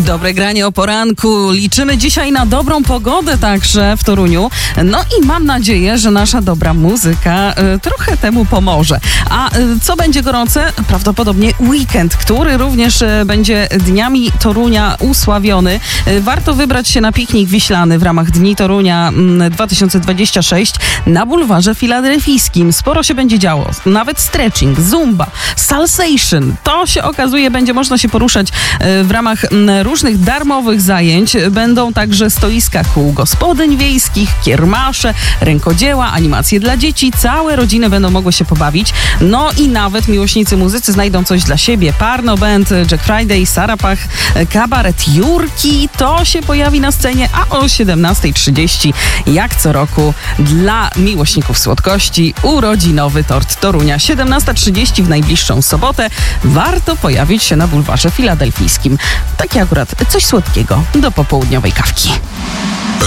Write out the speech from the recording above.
Dobre granie o poranku. Liczymy dzisiaj na dobrą pogodę także w Toruniu. No i mam nadzieję, że nasza dobra muzyka trochę temu pomoże. A co będzie gorące? Prawdopodobnie weekend, który również będzie dniami Torunia usławiony. Warto wybrać się na piknik wiślany w ramach Dni Torunia 2026 na bulwarze filadelfijskim. Sporo się będzie działo. Nawet stretching, zumba, salsation. To się okazuje, będzie można się poruszać w ramach różnych darmowych zajęć. Będą także stoiska kół gospodyń wiejskich, kiermasze, rękodzieła, animacje dla dzieci. Całe rodziny będą mogły się pobawić. No i nawet miłośnicy muzycy znajdą coś dla siebie. Parno Band, Jack Friday, Sarapach, kabaret Jurki. To się pojawi na scenie, a o 17:30 jak co roku dla miłośników słodkości urodzinowy tort Torunia. 17:30 w najbliższą sobotę. Warto pojawić się na bulwarze filadelfijskim. Takie akurat coś słodkiego do popołudniowej kawki.